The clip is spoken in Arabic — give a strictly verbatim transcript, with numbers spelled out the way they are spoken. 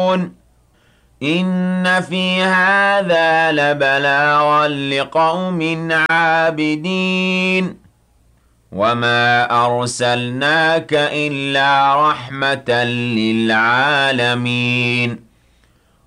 يعلمون إن في هذا لبلاغا لقوم عابدين وما أرسلناك إلا رحمة للعالمين